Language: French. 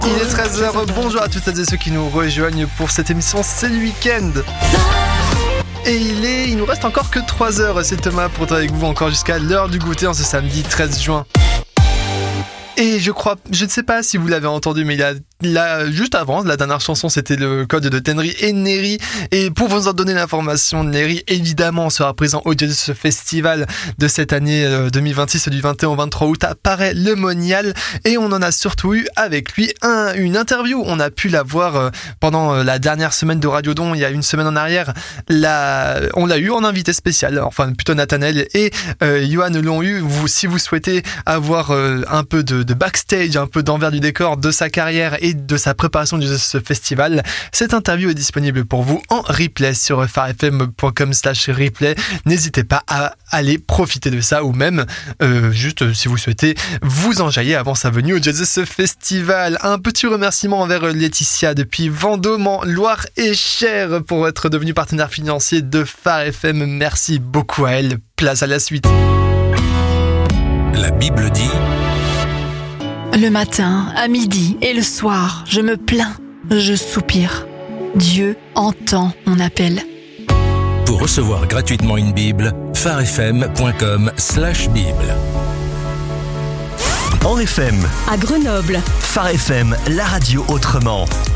Il est 13h, bonjour à toutes et ceux qui nous rejoignent pour cette émission, c'est le week-end. Et il nous reste encore que 3 heures, c'est Thomas pour être avec vous encore jusqu'à l'heure du goûter en ce samedi 13 juin. Et je ne sais pas si vous l'avez entendu, mais juste avant, la dernière chanson, c'était le code de Tenri et Neri. Et pour vous en donner l'information, Neri, évidemment, sera présent au Jazz Festival de cette année 2026, du 21 au 23 août à Paray-le-Monial. Et on en a surtout eu avec lui une interview. On a pu la voir pendant la dernière semaine de Radiodon, il y a une semaine en arrière. On l'a eu en invité spécial, enfin plutôt Nathanaël et Johan l'ont eu. Si vous souhaitez avoir un peu de backstage, un peu d'envers du décor de sa carrière et de sa préparation de ce festival, cette interview est disponible pour vous en replay sur farfm.com/replay. N'hésitez pas à aller profiter de ça ou même juste si vous souhaitez vous enjailler avant sa venue au Jazz Festival. Un petit remerciement envers Laetitia depuis Vendôme en Loire-et-Cher pour être devenue partenaire financier de Phare FM. Merci beaucoup à elle. Place à la suite. La Bible dit: le matin, à midi et le soir, je me plains, je soupire. Dieu entend mon appel. Pour recevoir gratuitement une Bible, farfm.com/Bible. En FM, à Grenoble, Phare FM, la radio autrement.